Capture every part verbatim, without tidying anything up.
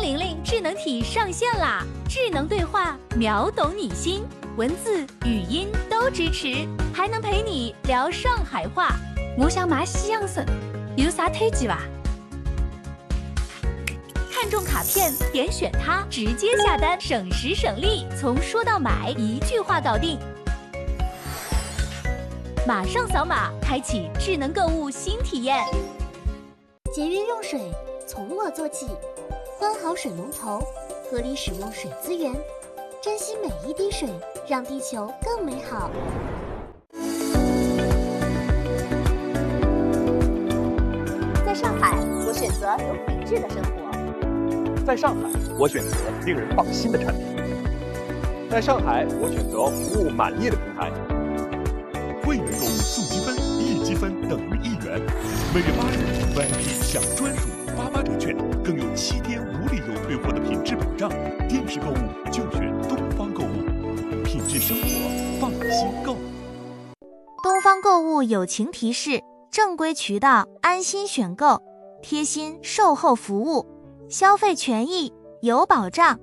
方玲玲智能体上线啦！智能对话秒懂你心，文字、语音都支持，还能陪你聊上海话。我想买西洋参，有啥推荐吧？看中卡片，点选它，直接下单，省时省力，从说到买一句话搞定。马上扫码，开启智能购物新体验。 节约用水，从我做起，关好水龙头，合理使用水资源，珍惜每一滴水，让地球更美好。 在上海，我选择有品质的生活。 在上海，我选择令人放心的产品。在上海，我选择服务满意的平台。 会员购物送积分，一积分等于一元。每月八日 V I P 享专属八八折券，更有七天无理由退货的品质保障。电视购物就选东方购物，品质生活，放心购。 东方购物友情提示：正规渠道，安心选购，贴心售后服务，消费权益有保障。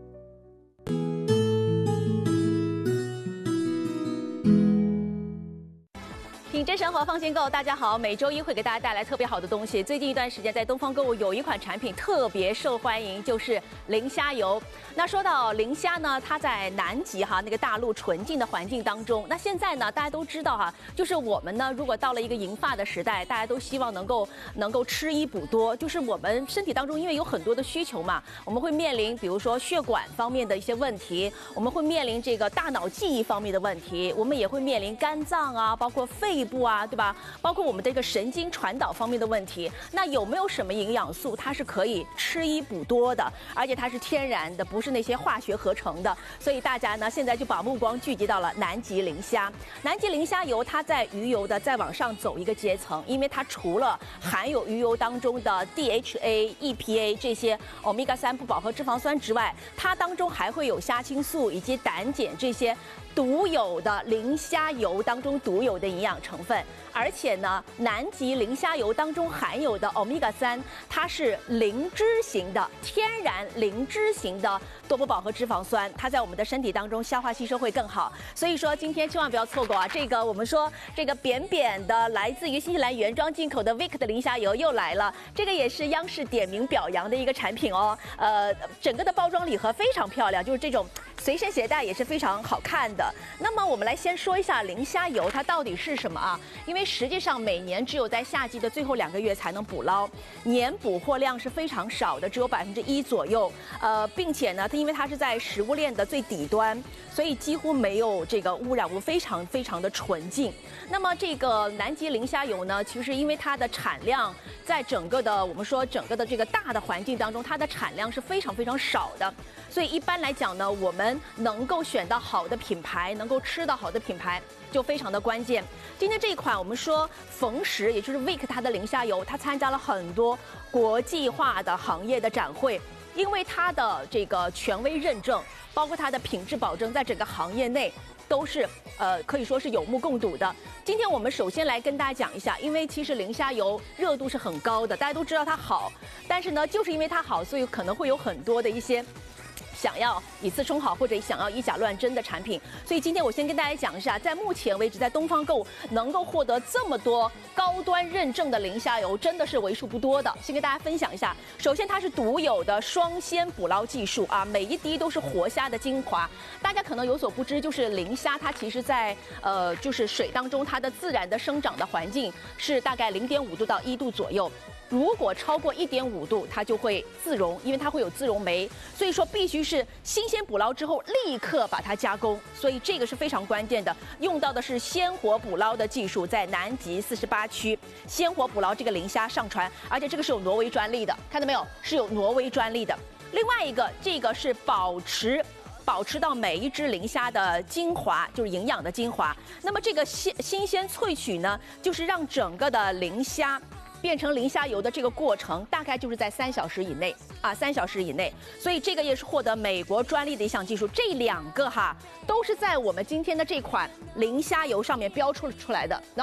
品质生活放心购，大家好，每周一会给大家带来特别好的东西。最近一段时间，在东方购物有一款产品特别受欢迎，就是磷虾油。那说到磷虾呢，它在南极哈那个大陆纯净的环境当中。那现在呢，大家都知道哈，就是我们呢，如果到了一个银发的时代，大家都希望能够能够吃一补多，就是我们身体当中因为有很多的需求嘛，我们会面临比如说血管方面的一些问题，我们会面临这个大脑记忆方面的问题，我们也会面临肝脏啊，包括肺部啊，对吧？包括我们的一个神经传导方面的问题。那有没有什么营养素它是可以吃一补多的，而且它是天然的，不是那些化学合成的？所以大家呢现在就把目光聚集到了南极磷虾。南极磷虾油它在鱼油的再往上走一个阶层，因为它除了含有鱼油当中的 D H A、E P A 这些欧米伽三不饱和脂肪酸之外，它当中还会有虾青素以及胆碱这些独有的磷虾油当中独有的营养成分。而且呢，南极磷虾油当中含有的欧米伽三，它是零脂型的天然零脂型的多不饱和脂肪酸，它在我们的身体当中消化吸收会更好。所以说今天千万不要错过啊！这个我们说这个扁扁的来自于新西兰原装进口的 Vic 的磷虾油又来了，这个也是央视点名表扬的一个产品哦。呃，整个的包装礼盒非常漂亮，就是这种随身携带也是非常好看的。那么我们来先说一下磷虾油它到底是什么啊？因为实际上每年只有在夏季的最后两个月才能捕捞，年捕获量是非常少的，只有百分之一左右。呃，并且呢，它因为它是在食物链的最底端，所以几乎没有这个污染物，非常非常的纯净。那么这个南极磷虾油呢，其实因为它的产量在整个的我们说整个的这个大的环境当中，它的产量是非常非常少的。所以一般来讲呢，我们能够选到好的品牌，能够吃到好的品牌，就非常的关键。今天这一款我们说冯石，也就是 Vic 它的磷虾油，它参加了很多国际化的行业的展会，因为它的这个权威认证，包括它的品质保证，在整个行业内都是呃可以说是有目共睹的。今天我们首先来跟大家讲一下，因为其实磷虾油热度是很高的，大家都知道它好，但是呢，就是因为它好，所以可能会有很多的一些想要以次充好或者想要以假乱真的产品。所以今天我先跟大家讲一下，在目前为止在东方购能够获得这么多高端认证的磷虾油，真的是为数不多的。先跟大家分享一下，首先它是独有的双鲜捕捞技术啊，每一滴都是活虾的精华。大家可能有所不知，就是磷虾它其实在呃就是水当中，它的自然的生长的环境是大概零点五度到一度左右。如果超过一点五度，它就会自溶，因为它会有自溶酶，所以说必须是新鲜捕捞之后立刻把它加工，所以这个是非常关键的。用到的是鲜活捕捞的技术，在南极四十八区鲜活捕捞这个磷虾上船，而且这个是有挪威专利的，看到没有？是有挪威专利的。另外一个，这个是保持。保持到每一只磷虾的精华，就是营养的精华。那么这个新新鲜萃取呢，就是让整个的磷虾变成磷虾油的这个过程，大概就是在三小时以内啊，三小时以内。所以这个也是获得美国专利的一项技术。这两个哈，都是在我们今天的这款磷虾油上面标出出来的。那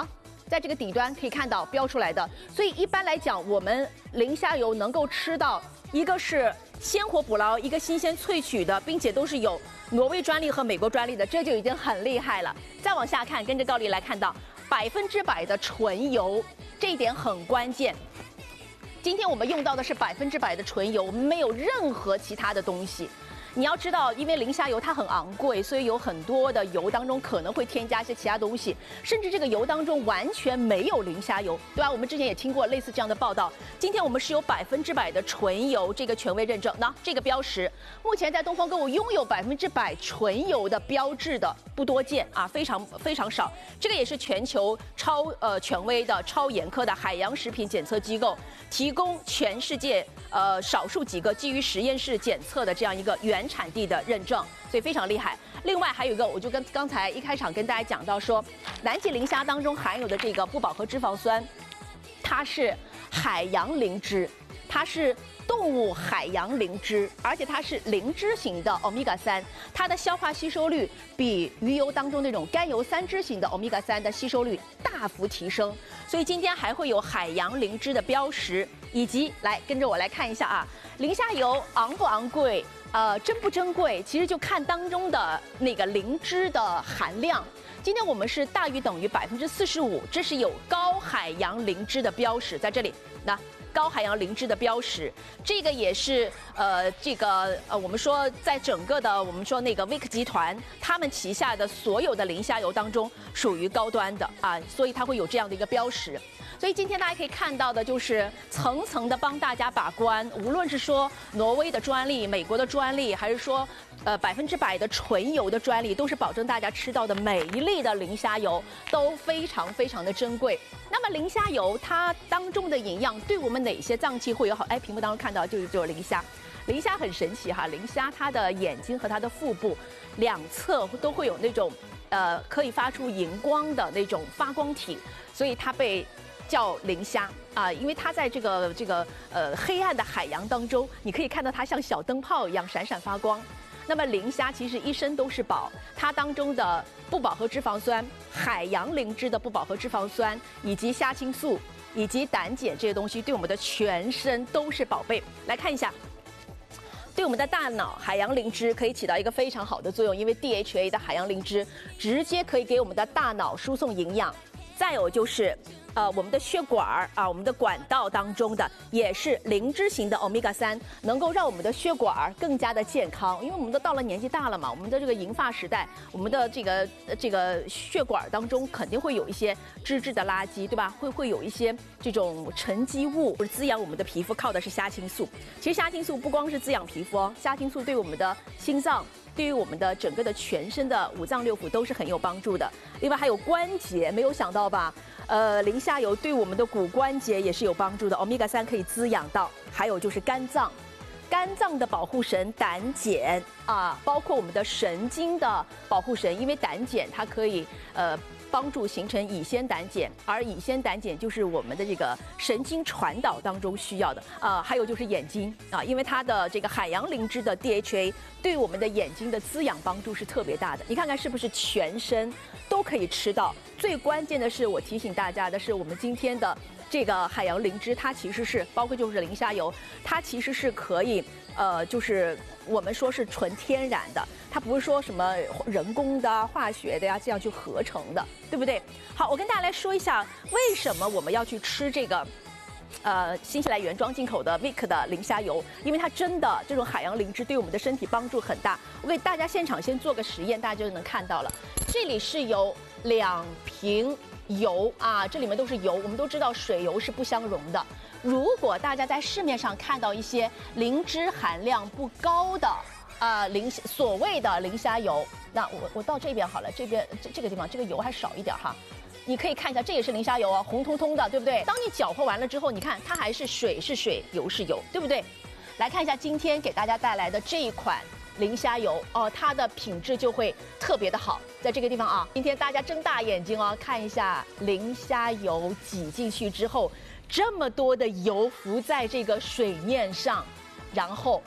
在这个底端可以看到标出来的。所以一般来讲，我们磷虾油能够吃到一个是鲜活捕捞，一个新鲜萃取的，并且都是有挪威专利和美国专利的，这就已经很厉害了。再往下看，跟着高丽来看到百分之百的纯油，这一点很关键。今天我们用到的是百分之百的纯油，没有任何其他的东西。你要知道，因为磷虾油它很昂贵，所以有很多的油当中可能会添加一些其他东西，甚至这个油当中完全没有磷虾油，对吧？我们之前也听过类似这样的报道。今天我们是有百分之百的纯油这个权威认证，那这个标识目前在东方购物拥有百分之百纯油的标志的不多见啊，非常非常少。这个也是全球超呃权威的、超严苛的海洋食品检测机构提供全世界呃少数几个基于实验室检测的这样一个原产地的认证，所以非常厉害。另外还有一个，我就跟刚才一开场跟大家讲到说，南极磷虾当中含有的这个不饱和脂肪酸，它是海洋磷脂，它是动物海洋磷脂，而且它是磷脂型的欧米伽三，它的消化吸收率比鱼油当中那种甘油三酯型的欧米伽三的吸收率大幅提升。所以今天还会有海洋磷脂的标识，以及来跟着我来看一下啊，磷虾油昂不昂贵？呃，珍不珍贵？其实就看当中的那个磷脂的含量。今天我们是大于等于百分之四十五，这是有高海洋磷脂的标识在这里。那高海洋磷脂的标识，这个也是呃，这个呃，我们说在整个的我们说那个威克集团他们旗下的所有的磷虾油当中属于高端的啊，所以它会有这样的一个标识。所以今天大家可以看到的就是层层的帮大家把关，无论是说挪威的专利、美国的专利，还是说呃百分之百的纯油的专利，都是保证大家吃到的每一粒的磷虾油都非常非常的珍贵。那么磷虾油它当中的营养对我们哪些脏器会有好？哎，屏幕当中看到就是就是磷虾，磷虾很神奇哈，磷虾它的眼睛和它的腹部两侧都会有那种呃可以发出荧光的那种发光体，所以它被叫磷虾啊，因为它在这个这个呃黑暗的海洋当中，你可以看到它像小灯泡一样闪闪发光。那么磷虾其实一身都是宝，它当中的不饱和脂肪酸、海洋磷脂的不饱和脂肪酸，以及虾青素以及胆碱这些东西，对我们的全身都是宝贝。来看一下。对我们的大脑，海洋磷脂可以起到一个非常好的作用，因为 D H A 的海洋磷脂直接可以给我们的大脑输送营养。再有就是，呃，我们的血管儿啊，我们的管道当中的也是磷脂型的欧米伽三，能够让我们的血管儿更加的健康。因为我们都到了年纪大了嘛，我们的这个银发时代，我们的这个这个血管当中肯定会有一些脂质的垃圾，对吧？会会有一些这种沉积物，滋养我们的皮肤靠的是虾青素。其实虾青素不光是滋养皮肤哦，虾青素对我们的心脏，对于我们的整个的全身的五脏六腑都是很有帮助的。另外还有关节，没有想到吧？呃，磷虾油对我们的骨关节也是有帮助的，欧米伽三可以滋养到。还有就是肝脏，肝脏的保护神胆碱啊，包括我们的神经的保护神，因为胆碱它可以呃。帮助形成乙酰胆碱，而乙酰胆碱就是我们的这个神经传导当中需要的啊、呃。还有就是眼睛啊，因为它的这个海洋磷脂的 D H A 对我们的眼睛的滋养帮助是特别大的。你看看是不是全身都可以吃到？最关键的是，我提醒大家的是，我们今天的这个海洋磷脂，它其实是包括就是磷虾油，它其实是可以呃，就是我们说是纯天然的。它不是说什么人工的、化学的呀，这样去合成的，对不对？好，我跟大家来说一下，为什么我们要去吃这个，呃，新西兰原装进口的 Vic 的磷虾油？因为它真的这种海洋磷脂对我们的身体帮助很大。我给大家现场先做个实验，大家就能看到了。这里是有两瓶油啊，这里面都是油。我们都知道水油是不相容的。如果大家在市面上看到一些磷脂含量不高的，啊，磷所谓的磷虾油，那我我到这边好了，这边这这个地方这个油还少一点哈，你可以看一下，这也是磷虾油哦，红彤彤的，对不对？当你搅和完了之后，你看它还是水是水，油是油，对不对？来看一下今天给大家带来的这一款磷虾油哦，它的品质就会特别的好，在这个地方啊，今天大家睁大眼睛哦，看一下磷虾油挤进去之后，这么多的油浮在这个水面上，然后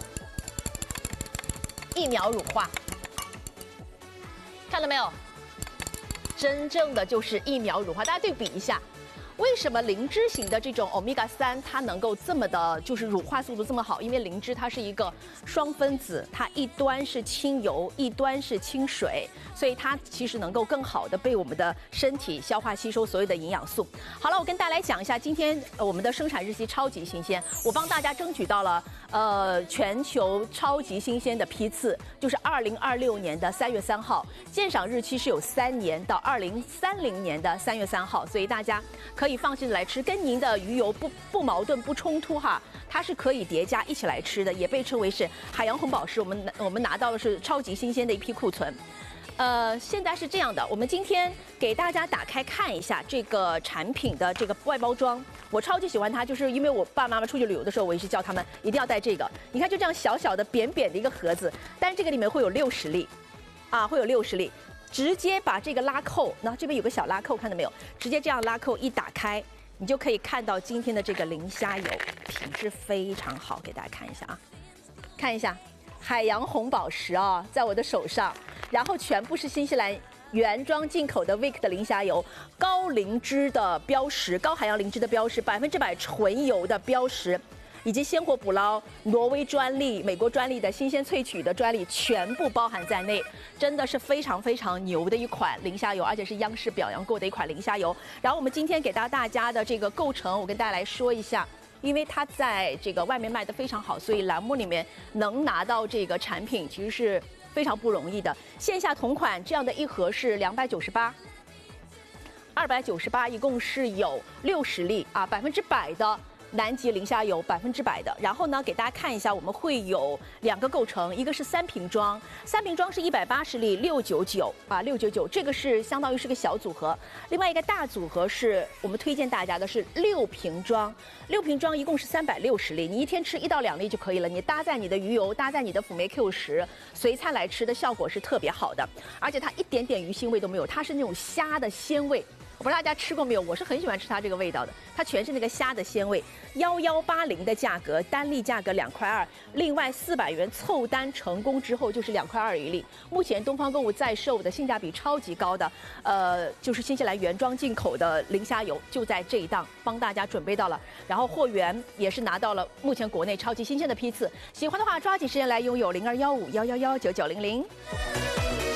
一秒乳化，看到没有？真正的就是一秒乳化，大家对比一下， 为什么灵芝型的这种欧米伽三它能够这么的，就是乳化速度这么好？因为灵芝它是一个双分子，它一端是清油，一端是清水，所以它其实能够更好的被我们的身体消化吸收所有的营养素。好了，我跟大家来讲一下今天我们的生产日期超级新鲜，我帮大家争取到了呃全球超级新鲜的批次，就是二零二六年的三月三号，鉴赏日期是有三年到二零三零年的三月三号，所以大家可以。可以放心的来吃，跟您的鱼油不不矛盾不冲突哈，它是可以叠加一起来吃的，也被称为是海洋红宝石。我们我们拿到的是超级新鲜的一批库存。呃，现在是这样的，我们今天给大家打开看一下这个产品的这个外包装，我超级喜欢它，就是因为我爸爸妈妈出去旅游的时候，我一直叫他们一定要带这个。你看，就这样小小的扁扁的一个盒子，但是这个里面会有六十粒，啊，会有六十粒。直接把这个拉扣，那这边有个小拉扣，看到没有？直接这样拉扣一打开，你就可以看到今天的这个磷虾油品质非常好，给大家看一下啊，看一下海洋红宝石啊，在我的手上，然后全部是新西兰原装进口的 Vic 的磷虾油，高灵芝的标识，高含量灵芝的标识，百分之百纯油的标识。以及鲜活捕捞、挪威专利、美国专利的新鲜萃取的专利全部包含在内，真的是非常非常牛的一款磷虾油，而且是央视表扬过的一款磷虾油。然后我们今天给大大家的这个构成，我跟大家来说一下，因为它在这个外面卖的非常好，所以栏目里面能拿到这个产品其实是非常不容易的。线下同款这样的一盒是两百九十八。二百九十八，一共是有六十粒啊，百分之百的。南极磷虾油百分之百的，然后呢，给大家看一下，我们会有两个构成，一个是三瓶装，三瓶装是一百八十粒，六九九啊，六九九，这个是相当于是个小组合。另外一个大组合是我们推荐大家的是六瓶装，六瓶装一共是三百六十粒，你一天吃一到两粒就可以了。你搭在你的鱼油，搭在你的辅酶 Q 十，随餐来吃的效果是特别好的，而且它一点点鱼腥味都没有，它是那种虾的鲜味。我不知道大家吃过没有，我是很喜欢吃它这个味道的，它全是那个虾的鲜味。幺幺八零的价格，单粒价格两块二，另外四百元凑单成功之后就是两块二一粒。目前东方购物在售的性价比超级高的，呃，就是新西兰原装进口的磷虾油，就在这一档帮大家准备到了，然后货源也是拿到了目前国内超级新鲜的批次。喜欢的话，抓紧时间来拥有零二幺五幺幺幺九九零零。